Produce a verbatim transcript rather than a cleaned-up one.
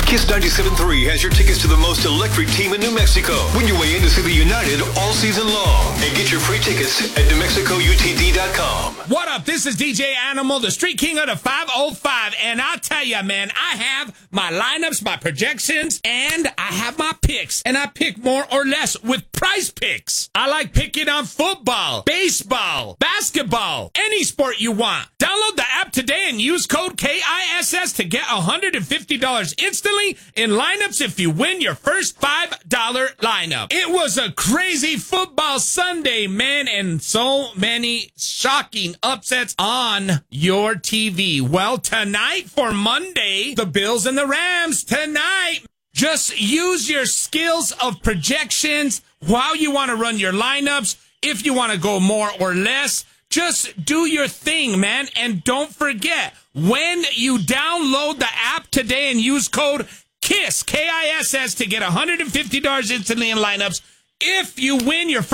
Kiss ninety-seven point three has your tickets to the most electric team in New Mexico. Win your way in to see the United all season long. And get your free tickets at new mexico u t d dot com. What up? This is D J Animal, the Street King of the five oh five. And I'll tell you, man, I have my lineups, my projections, and I have my picks. And I pick more or less with Prize Picks. I like picking on football, baseball, basketball, any sport you want. Download the app today and use code K I S S to get one hundred fifty dollars instantly in lineups if you win your first five dollar lineup. It was a crazy football Sunday, man, and so many shocking upsets on your T V. Well, tonight for Monday, the Bills and the Rams tonight. Just use your skills of projections while you want to run your lineups. If you want to go more or less, just do your thing, man. And don't forget, when you download the app today and use code KISS, K I S S, to get one hundred fifty dollars instantly in lineups, if you win your